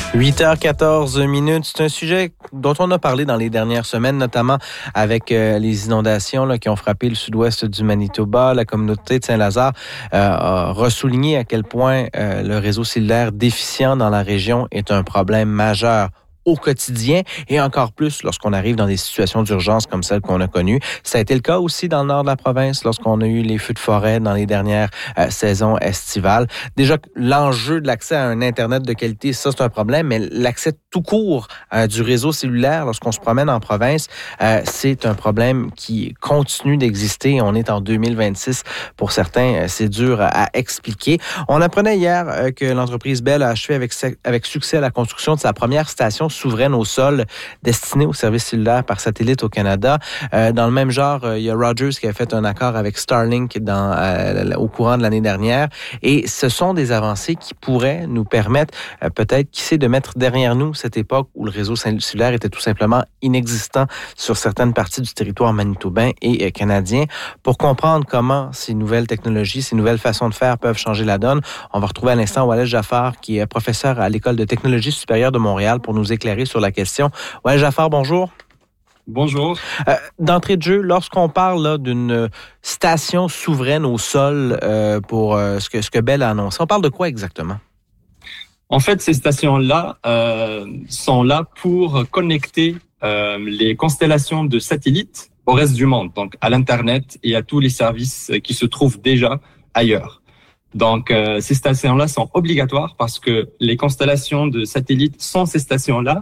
8h14. C'est un sujet dont on a parlé dans les dernières semaines, notamment avec les inondations là, qui ont frappé le sud-ouest du Manitoba. La communauté de Saint-Lazare a ressouligné à quel point le réseau cellulaire déficient dans la région est un problème majeur au quotidien et encore plus lorsqu'on arrive dans des situations d'urgence comme celle qu'on a connues. Ça a été le cas aussi dans le nord de la province lorsqu'on a eu les feux de forêt dans les dernières saisons estivales. Déjà, l'enjeu de l'accès à un Internet de qualité, ça c'est un problème, mais l'accès tout court du réseau cellulaire lorsqu'on se promène en province, c'est un problème qui continue d'exister. On est en 2026. Pour certains, c'est dur à expliquer. On apprenait hier que l'entreprise Bell a achevé avec succès la construction de sa première station souveraine au sol destinée au service cellulaire par satellite au Canada. Dans le même genre, il y a Rogers qui a fait un accord avec Starlink au courant de l'année dernière. Et ce sont des avancées qui pourraient nous permettre, peut-être, qui sait, de mettre derrière nous cette époque où le réseau cellulaire était tout simplement inexistant sur certaines parties du territoire manitobain et canadien. Pour comprendre comment ces nouvelles technologies, ces nouvelles façons de faire peuvent changer la donne, on va retrouver à l'instant Wael Jaffar, qui est professeur à l'École de technologie supérieure de Montréal, pour nous éclairer sur la question. Wael Jaffar, bonjour. Bonjour. D'entrée de jeu, lorsqu'on parle là, d'une station souveraine au sol pour ce que Bell a annoncé, on parle de quoi exactement? En fait, ces stations-là sont là pour connecter les constellations de satellites au reste du monde, donc à l'Internet et à tous les services qui se trouvent déjà ailleurs. Donc, ces stations-là sont obligatoires parce que les constellations de satellites sans ces stations-là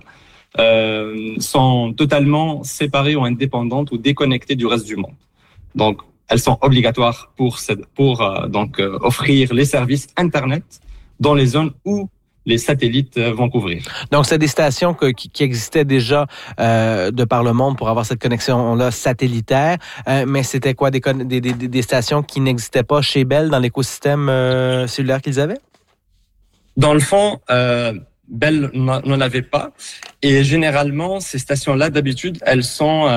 sont totalement séparées ou indépendantes ou déconnectées du reste du monde. Donc, elles sont obligatoires pour offrir les services Internet dans les zones où les satellites vont couvrir. Donc, c'est des stations qui existaient déjà de par le monde pour avoir cette connexion-là satellitaire, mais c'était quoi, des stations qui n'existaient pas chez Bell dans l'écosystème cellulaire qu'ils avaient? Dans le fond, Bell n'en avait pas. Et généralement, ces stations-là, d'habitude, elles sont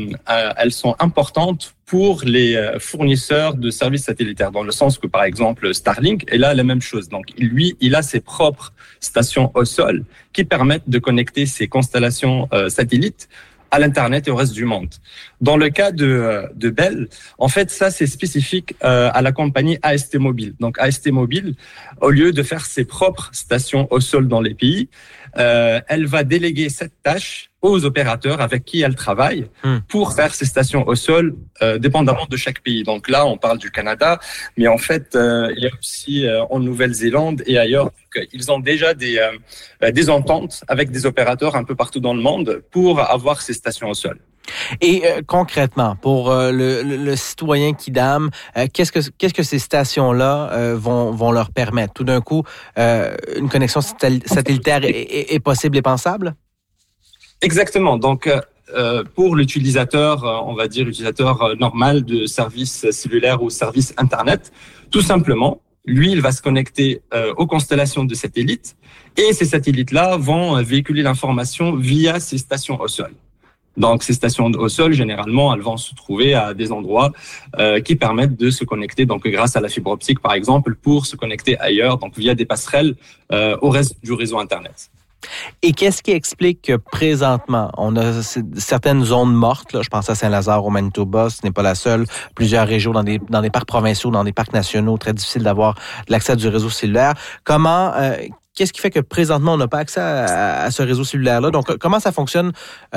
importantes pour les fournisseurs de services satellitaires, dans le sens que, par exemple, Starlink est là la même chose. Donc, lui, il a ses propres stations au sol qui permettent de connecter ses constellations satellites à l'Internet et au reste du monde. Dans le cas de Bell, en fait, ça, c'est spécifique à la compagnie AST Mobile. Donc, AST Mobile, au lieu de faire ses propres stations au sol dans les pays, elle va déléguer cette tâche aux opérateurs avec qui elle travaille pour faire ces stations au sol, dépendamment de chaque pays. Donc là, on parle du Canada, mais en fait, il y a aussi en Nouvelle-Zélande et ailleurs. Donc, ils ont déjà des ententes avec des opérateurs un peu partout dans le monde pour avoir ces stations au sol. Et concrètement, pour le citoyen Kidam, qu'est-ce que ces stations-là vont leur permettre? Tout d'un coup, une connexion satellitaire est possible et pensable? Exactement. Donc, pour l'utilisateur, on va dire utilisateur normal de services cellulaires ou services Internet, tout simplement, lui, il va se connecter aux constellations de satellites et ces satellites-là vont véhiculer l'information via ces stations au sol. Donc, ces stations au sol, généralement, elles vont se trouver à des endroits qui permettent de se connecter, donc grâce à la fibre optique, par exemple, pour se connecter ailleurs, donc via des passerelles au reste du réseau Internet. Et qu'est-ce qui explique que présentement, on a certaines zones mortes, là, je pense à Saint-Lazare au Manitoba, ce n'est pas la seule, plusieurs régions dans des parcs provinciaux, dans des parcs nationaux, très difficile d'avoir l'accès du réseau cellulaire. Qu'est-ce qui fait que présentement, on n'a pas accès à ce réseau cellulaire-là? Donc, comment ça fonctionne,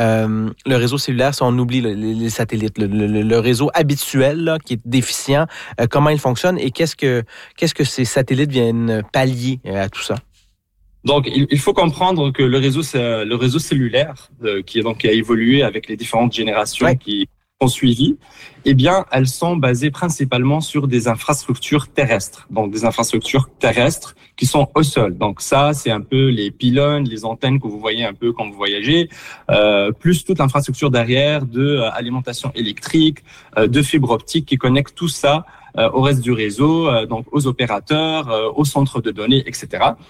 le réseau cellulaire, si on oublie les satellites, le réseau habituel là, qui est déficient, comment il fonctionne et qu'est-ce que ces satellites viennent pallier à tout ça? Donc, il faut comprendre que le réseau cellulaire, qui a évolué avec les différentes générations qui ont suivi, eh bien, elles sont basées principalement sur des infrastructures terrestres. Donc, des infrastructures terrestres qui sont au sol. Donc, ça, c'est un peu les pylônes, les antennes que vous voyez un peu quand vous voyagez, plus toute l'infrastructure derrière de alimentation électrique, de fibre optique qui connecte tout ça au reste du réseau, donc aux opérateurs, aux centres de données, etc.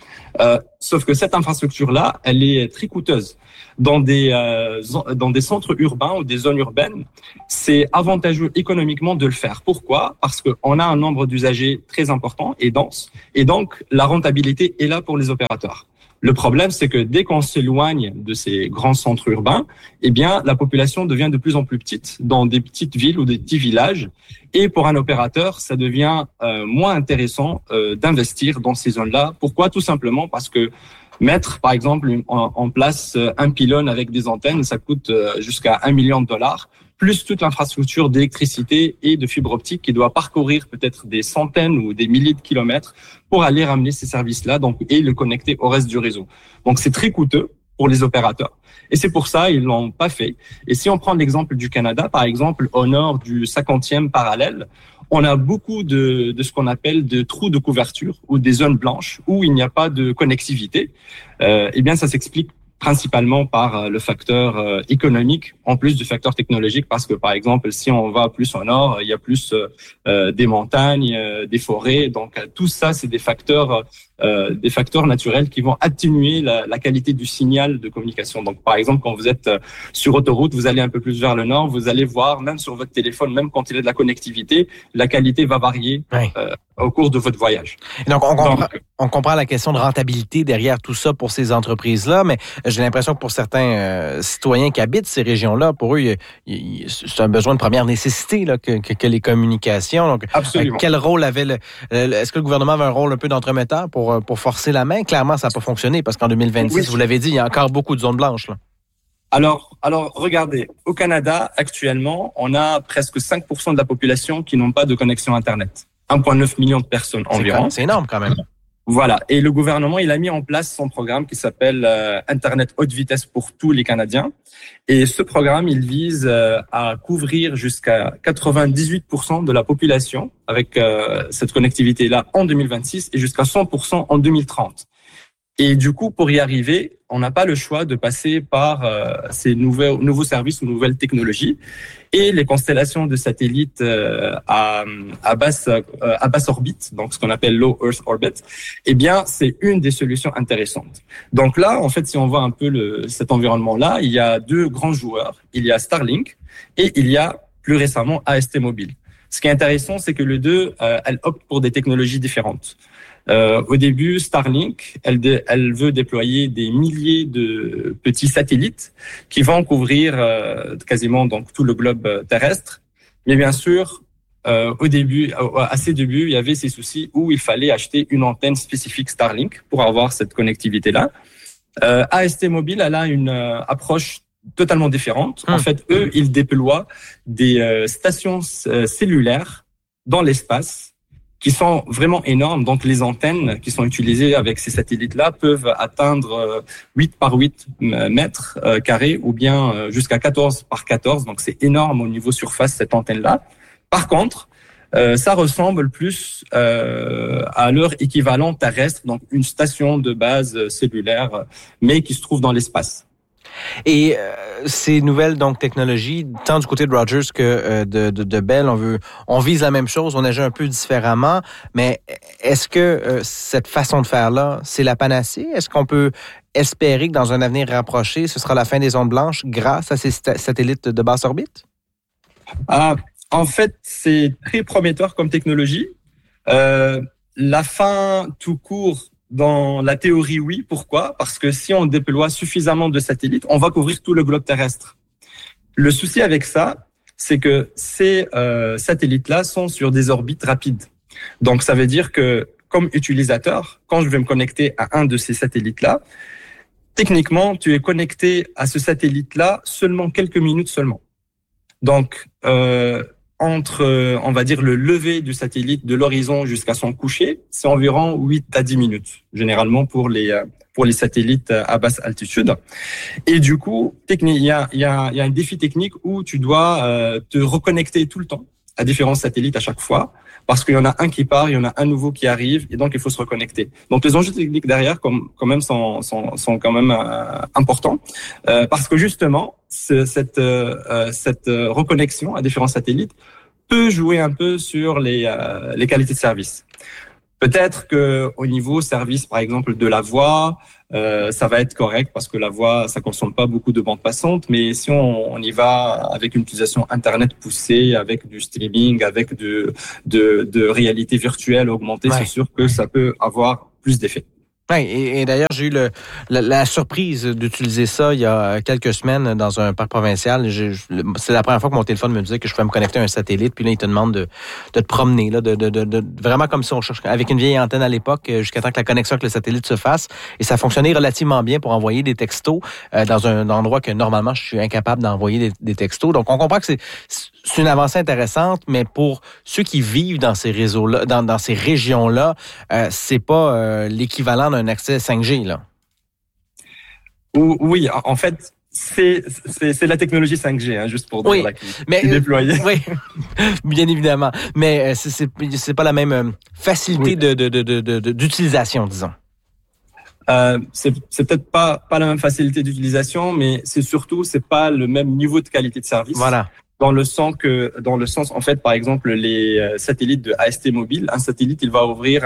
Sauf que cette infrastructure-là, elle est très coûteuse. Dans des centres urbains ou des zones urbaines, c'est avantageux économiquement de le faire. Pourquoi? Parce qu'on a un nombre d'usagers très important et dense, et donc la rentabilité est là pour les opérateurs. Le problème, c'est que dès qu'on s'éloigne de ces grands centres urbains, eh bien, la population devient de plus en plus petite dans des petites villes ou des petits villages. Et pour un opérateur, ça devient moins intéressant d'investir dans ces zones-là. Pourquoi? Tout simplement parce que mettre, par exemple, en place un pylône avec des antennes, ça coûte jusqu'à $1 million, plus toute l'infrastructure d'électricité et de fibre optique qui doit parcourir peut-être des centaines ou des milliers de kilomètres pour aller ramener ces services-là, donc, et le connecter au reste du réseau. Donc, c'est très coûteux pour les opérateurs. Et c'est pour ça ils l'ont pas fait. Et si on prend l'exemple du Canada, par exemple, au nord du 50e parallèle, on a beaucoup de ce qu'on appelle de trous de couverture ou des zones blanches où il n'y a pas de connectivité. Eh bien, ça s'explique principalement par le facteur économique, en plus du facteur technologique, parce que, par exemple, si on va plus au nord, il y a plus des montagnes, des forêts. Donc, tout ça, c'est des facteurs naturels qui vont atténuer la qualité du signal de communication. Donc, par exemple, quand vous êtes sur autoroute, vous allez un peu plus vers le nord, vous allez voir, même sur votre téléphone, même quand il y a de la connectivité, la qualité va varier au cours de votre voyage. Et donc, on comprend la question de rentabilité derrière tout ça pour ces entreprises-là, mais j'ai l'impression que pour certains citoyens qui habitent ces régions-là, pour eux, c'est un besoin de première nécessité là, que les communications. Donc, absolument. Quel rôle avait est-ce que le gouvernement avait un rôle un peu d'entremetteur pour forcer la main? Clairement, ça n'a pas fonctionné parce qu'en 2026, oui, vous l'avez dit, il y a encore beaucoup de zones blanches. Là. Alors, regardez, au Canada, actuellement, on a presque 5% de la population qui n'ont pas de connexion Internet. 1,9 million de personnes environ. C'est énorme quand même. Voilà. Et le gouvernement, il a mis en place son programme qui s'appelle Internet haute vitesse pour tous les Canadiens. Et ce programme, il vise à couvrir jusqu'à 98% de la population avec cette connectivité-là en 2026 et jusqu'à 100% en 2030. Et du coup, pour y arriver, on n'a pas le choix de passer par ces nouveaux services ou nouvelles technologies. Et les constellations de satellites à basse orbite, donc ce qu'on appelle Low Earth Orbit, eh bien, c'est une des solutions intéressantes. Donc là, en fait, si on voit un peu cet environnement-là, il y a deux grands joueurs. Il y a Starlink et il y a plus récemment AST Mobile. Ce qui est intéressant, c'est que les deux, elles optent pour des technologies différentes. Au début, Starlink, elle veut déployer des milliers de petits satellites qui vont couvrir quasiment donc tout le globe terrestre. Mais bien sûr, à ses débuts, il y avait ces soucis où il fallait acheter une antenne spécifique Starlink pour avoir cette connectivité-là. AST Mobile, elle a une approche totalement différente. En fait, eux, ils déploient des stations cellulaires dans l'espace qui sont vraiment énormes. Donc, les antennes qui sont utilisées avec ces satellites-là peuvent atteindre 8 par 8 mètres carrés ou bien jusqu'à 14 par 14. Donc, c'est énorme au niveau surface, cette antenne-là. Par contre, ça ressemble plus à leur équivalent terrestre, donc une station de base cellulaire, mais qui se trouve dans l'espace. Et ces nouvelles donc technologies, tant du côté de Rogers que de Bell, on vise la même chose, on agit un peu différemment, mais est-ce que cette façon de faire-là, c'est la panacée? Est-ce qu'on peut espérer que dans un avenir rapproché, ce sera la fin des zones blanches grâce à ces satellites de basse orbite? En fait, c'est très prometteur comme technologie. La fin tout court, dans la théorie, oui. Pourquoi? Parce que si on déploie suffisamment de satellites, on va couvrir tout le globe terrestre. Le souci avec ça, c'est que ces satellites-là sont sur des orbites rapides. Donc, ça veut dire que, comme utilisateur, quand je vais me connecter à un de ces satellites-là, techniquement, tu es connecté à ce satellite-là seulement quelques minutes seulement. Donc, entre, on va dire, le lever du satellite de l'horizon jusqu'à son coucher, c'est environ 8 à 10 minutes, généralement pour les satellites à basse altitude. Et du coup, il y a un défi technique où tu dois te reconnecter tout le temps à différents satellites à chaque fois, parce qu'il y en a un qui part, il y en a un nouveau qui arrive, et donc il faut se reconnecter. Donc les enjeux techniques derrière, quand même, sont quand même importants, parce que justement, cette reconnexion à différents satellites peut jouer un peu sur les qualités de service. Peut-être que au niveau service, par exemple, de la voix, ça va être correct parce que la voix, ça consomme pas beaucoup de bandes passantes. Mais si on y va avec une utilisation Internet poussée, avec du streaming, avec de réalité virtuelle augmentée, c'est sûr que ça peut avoir plus d'effet. Oui, et d'ailleurs, j'ai eu la surprise d'utiliser ça il y a quelques semaines dans un parc provincial. C'est la première fois que mon téléphone me disait que je pouvais me connecter à un satellite, puis là, il te demande de te promener, là, de vraiment comme si on cherche, avec une vieille antenne à l'époque, jusqu'à temps que la connexion avec le satellite se fasse. Et ça fonctionnait relativement bien pour envoyer des textos dans un endroit que normalement, je suis incapable d'envoyer des textos. Donc, on comprend que c'est une avancée intéressante, mais pour ceux qui vivent dans ces réseaux-là, dans ces régions-là, c'est pas l'équivalent d'un accès 5G, là. Oui, en fait, c'est la technologie 5G, hein, juste pour dire mais déployée. Oui, bien évidemment. Mais c'est pas la même facilité d'utilisation, disons. C'est peut-être pas la même facilité d'utilisation, mais c'est pas le même niveau de qualité de service. Voilà. Dans le sens, en fait, par exemple, les satellites de AST Mobile, un satellite, il va offrir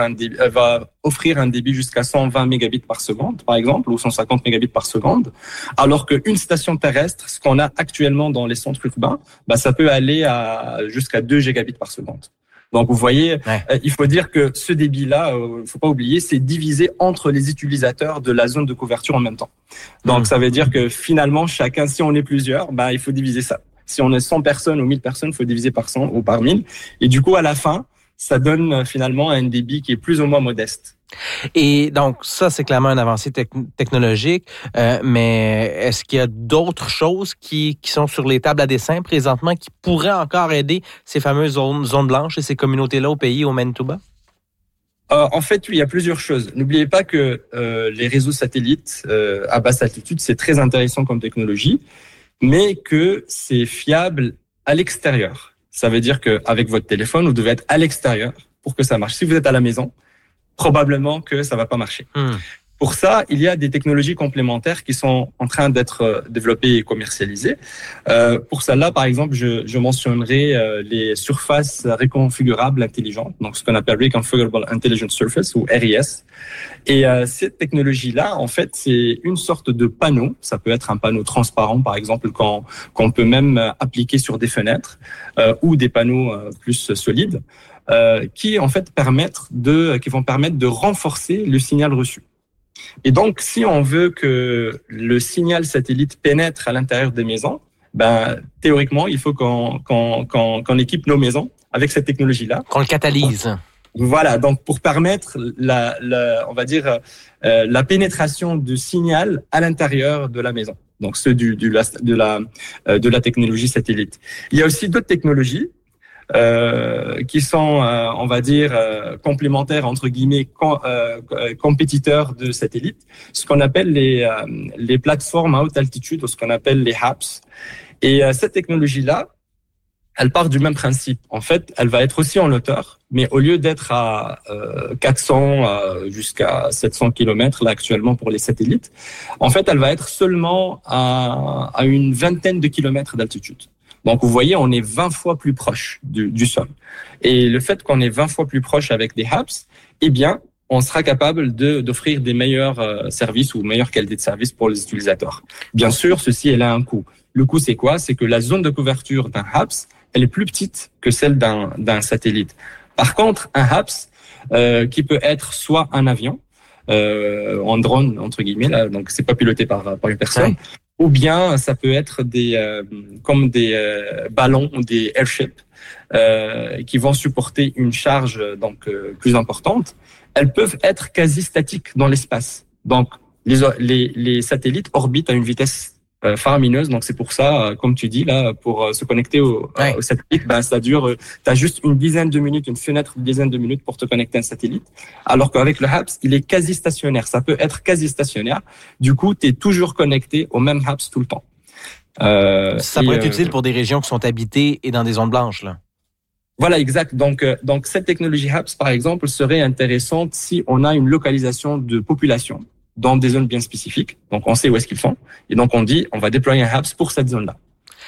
un débit jusqu'à 120 mégabits par seconde, par exemple, ou 150 mégabits par seconde, alors qu'une station terrestre, ce qu'on a actuellement dans les centres urbains, ça peut aller jusqu'à 2 gigabits par seconde. Donc, vous voyez, il faut dire que ce débit-là, il faut pas oublier, c'est divisé entre les utilisateurs de la zone de couverture en même temps. Donc, ça veut dire que finalement, chacun, si on est plusieurs, il faut diviser ça. Si on est 100 personnes ou 1000 personnes, il faut diviser par 100 ou par 1000. Et du coup, à la fin, ça donne finalement un débit qui est plus ou moins modeste. Et donc, ça, c'est clairement une avancée technologique. Mais est-ce qu'il y a d'autres choses qui sont sur les tables à dessin présentement qui pourraient encore aider ces fameuses zones blanches et ces communautés-là au pays, au Manitoba? En fait, oui, il y a plusieurs choses. N'oubliez pas que les réseaux satellites à basse altitude, c'est très intéressant comme technologie, mais que c'est fiable à l'extérieur. Ça veut dire qu'avec votre téléphone, vous devez être à l'extérieur pour que ça marche. Si vous êtes à la maison, probablement que ça va pas marcher. Pour ça, il y a des technologies complémentaires qui sont en train d'être développées et commercialisées. Pour celle-là, par exemple, je mentionnerai les surfaces reconfigurables intelligentes, donc ce qu'on appelle Reconfigurable Intelligent Surface ou RIS. Et cette technologie-là, en fait, c'est une sorte de panneau. Ça peut être un panneau transparent, par exemple, qu'on peut même appliquer sur des fenêtres ou des panneaux plus solides, qui en fait qui vont permettre de renforcer le signal reçu. Et donc, si on veut que le signal satellite pénètre à l'intérieur des maisons, théoriquement, il faut qu'on équipe nos maisons avec cette technologie-là. Qu'on le catalyse. Voilà, donc pour permettre on va dire la pénétration du signal à l'intérieur de la maison. Donc ceux de la technologie satellite. Il y a aussi d'autres technologies qui sont, on va dire, complémentaires entre guillemets, compétiteurs de satellites. Ce qu'on appelle les plateformes à haute altitude, ou ce qu'on appelle les HAPS. Et cette technologie-là, elle part du même principe. En fait, elle va être aussi en hauteur, mais au lieu d'être à 400 jusqu'à 700 km là actuellement pour les satellites, en fait, elle va être seulement à une vingtaine de kilomètres d'altitude. Donc, vous voyez, on est 20 fois plus proche du sol. Et le fait qu'on est 20 fois plus proche avec des HAPS, eh bien, on sera capable d'offrir des meilleurs services ou meilleure qualité de service pour les utilisateurs. Bien sûr, ceci, elle a un coût. Le coût, c'est quoi? C'est que la zone de couverture d'un HAPS, elle est plus petite que celle d'un satellite. Par contre, un HAPS, qui peut être soit un avion, en drone, entre guillemets, là, donc c'est pas piloté par une personne, ou bien ça peut être comme des ballons ou des airships qui vont supporter une charge donc plus importante. Elles peuvent être quasi statiques dans l'espace. Donc les satellites orbitent à une vitesse faramineuse, donc c'est pour ça, comme tu dis là, pour se connecter au satellite, ça dure. T'as juste une fenêtre d'une dizaine de minutes pour te connecter à un satellite. Alors qu'avec le HAPS, il est quasi stationnaire. Ça peut être quasi stationnaire. Du coup, t'es toujours connecté au même HAPS tout le temps. Ça pourrait être utile pour des régions qui sont habitées et dans des zones blanches, là. Voilà, exact. Donc cette technologie HAPS, par exemple, serait intéressante si on a une localisation de population dans des zones bien spécifiques. Donc, on sait où est-ce qu'ils font. Et donc, on dit, on va déployer un HAPS pour cette zone-là.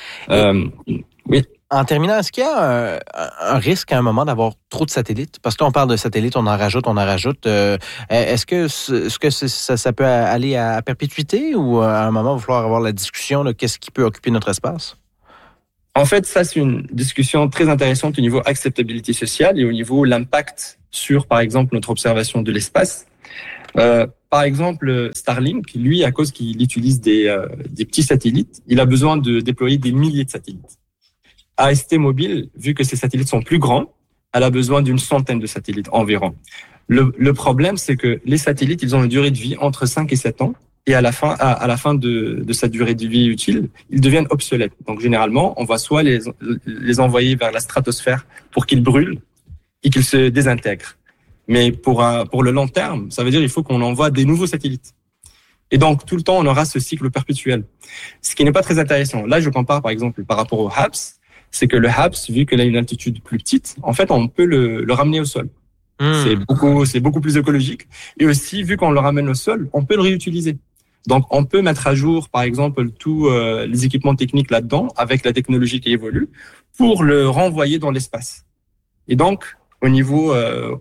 Oui. En terminant, est-ce qu'il y a un risque à un moment d'avoir trop de satellites? Parce que là, on parle de satellites, on en rajoute. Est-ce que ça peut aller à perpétuité ou à un moment, il va falloir avoir la discussion de qu'est-ce qui peut occuper notre espace? En fait, ça, c'est une discussion très intéressante au niveau acceptabilité sociale et au niveau l'impact sur, par exemple, notre observation de l'espace. par exemple, Starlink, lui, à cause qu'il utilise des petits satellites, il a besoin de déployer des milliers de satellites. AST Mobile, vu que ces satellites sont plus grands, elle a besoin d'une centaine de satellites environ. Le problème, c'est que les satellites, ils ont une durée de vie entre 5 et 7 ans. Et à la fin de sa durée de vie utile, ils deviennent obsolètes. Donc, généralement, on va soit les envoyer vers la stratosphère pour qu'ils brûlent et qu'ils se désintègrent. Mais pour le long terme, ça veut dire qu'il faut qu'on envoie des nouveaux satellites. Et donc, tout le temps, on aura ce cycle perpétuel. Ce qui n'est pas très intéressant. Là, je compare, par exemple, par rapport au HAPS, c'est que le HAPS, vu qu'il a une altitude plus petite, en fait, on peut le ramener au sol. C'est beaucoup plus écologique. Et aussi, vu qu'on le ramène au sol, on peut le réutiliser. Donc, on peut mettre à jour, par exemple, tous les équipements techniques là-dedans, avec la technologie qui évolue, pour le renvoyer dans l'espace. Et donc, au niveau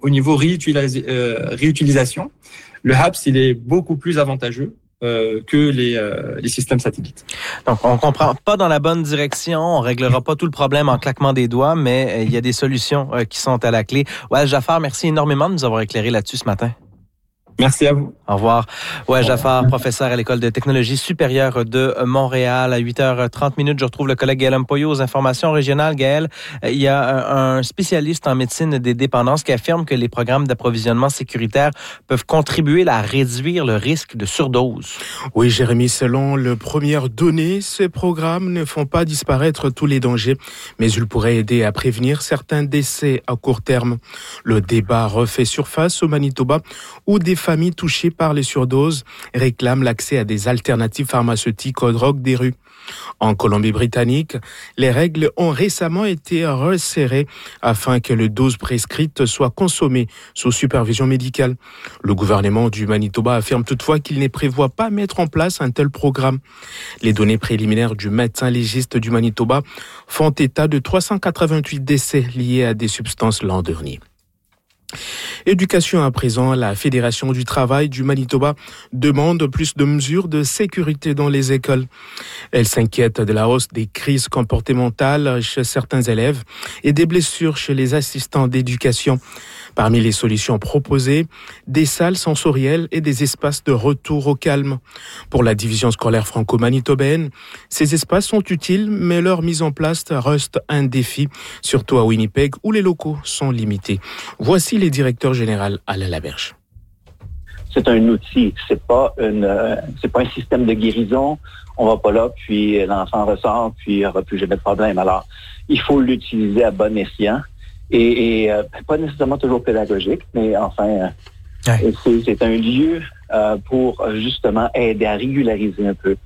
réutilisation, le HAPS, il est beaucoup plus avantageux que les systèmes satellites. Donc, on comprend pas dans la bonne direction, on réglera pas tout le problème en claquement des doigts, mais il y a des solutions qui sont à la clé. Wael Jaffar, merci énormément de nous avoir éclairé là-dessus ce matin. Merci à vous. Au revoir. Wael Jaffar, professeur à l'École de technologie supérieure de Montréal. À 8h30, je retrouve le collègue Gaël Mpoyo aux informations régionales. Gaël, il y a un spécialiste en médecine des dépendances qui affirme que les programmes d'approvisionnement sécuritaire peuvent contribuer à réduire le risque de surdose. Oui, Jérémy, selon les premières données, ces programmes ne font pas disparaître tous les dangers, mais ils pourraient aider à prévenir certains décès à court terme. Le débat refait surface au Manitoba, où des familles touchées par les surdoses réclament l'accès à des alternatives pharmaceutiques aux drogues des rues. En Colombie-Britannique, les règles ont récemment été resserrées afin que les doses prescrites soient consommées sous supervision médicale. Le gouvernement du Manitoba affirme toutefois qu'il ne prévoit pas mettre en place un tel programme. Les données préliminaires du médecin légiste du Manitoba font état de 388 décès liés à des substances l'an dernier. Éducation à présent, la Fédération du travail du Manitoba demande plus de mesures de sécurité dans les écoles. Elle s'inquiète de la hausse des crises comportementales chez certains élèves et des blessures chez les assistants d'éducation. Parmi les solutions proposées, des salles sensorielles et des espaces de retour au calme. Pour la division scolaire franco-manitobaine, ces espaces sont utiles, mais leur mise en place reste un défi, surtout à Winnipeg où les locaux sont limités. Voici les directeurs généraux Alain Laberge. C'est un outil, c'est pas un système de guérison. On va pas là, puis l'enfant ressort, puis il n'y aura plus jamais de problème. Alors, il faut l'utiliser à bon escient. Et pas nécessairement toujours pédagogique, mais enfin, c'est un lieu pour justement aider à régulariser un peu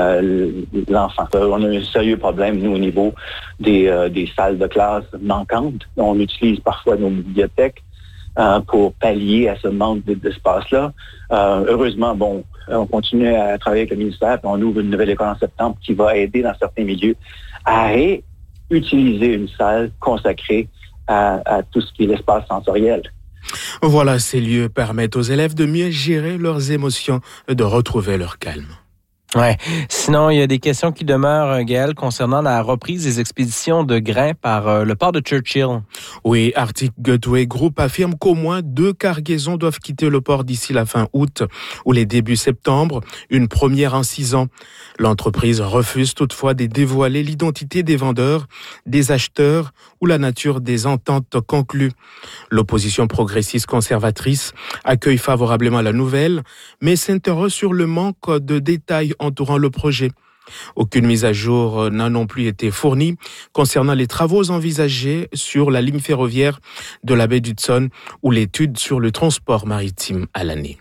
l'enfant. On a un sérieux problème, nous, au niveau des salles de classe manquantes. On utilise parfois nos bibliothèques pour pallier à ce manque d'espace-là. Heureusement, on continue à travailler avec le ministère, puis on ouvre une nouvelle école en septembre qui va aider dans certains milieux à réutiliser une salle consacrée à tout ce qui est l'espace sensoriel. Voilà, ces lieux permettent aux élèves de mieux gérer leurs émotions et de retrouver leur calme. Ouais. Sinon, il y a des questions qui demeurent, Gaël, concernant la reprise des expéditions de grains par le port de Churchill. Oui, Arctic Gateway Group affirme qu'au moins 2 cargaisons doivent quitter le port d'ici la fin août ou les débuts septembre, une première en 6 ans. L'entreprise refuse toutefois de dévoiler l'identité des vendeurs, des acheteurs ou la nature des ententes conclues. L'opposition progressiste conservatrice accueille favorablement la nouvelle, mais s'interroge sur le manque de détails entourant le projet. Aucune mise à jour n'a non plus été fournie concernant les travaux envisagés sur la ligne ferroviaire de la baie d'Hudson ou l'étude sur le transport maritime à l'année.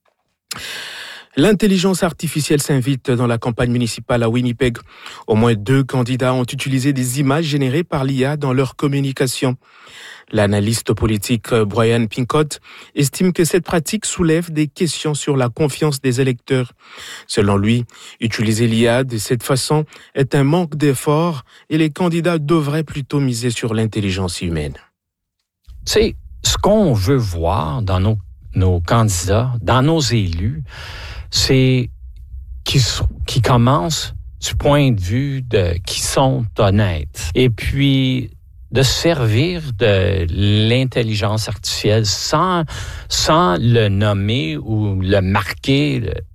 L'intelligence artificielle s'invite dans la campagne municipale à Winnipeg. Au moins 2 candidats ont utilisé des images générées par l'IA dans leur communication. L'analyste politique Brian Pincott estime que cette pratique soulève des questions sur la confiance des électeurs. Selon lui, utiliser l'IA de cette façon est un manque d'effort et les candidats devraient plutôt miser sur l'intelligence humaine. C'est ce qu'on veut voir dans nos candidats, dans nos élus, c'est qui commencent du point de vue de qui sont honnêtes. Et puis, de servir de l'intelligence artificielle sans le nommer ou le marquer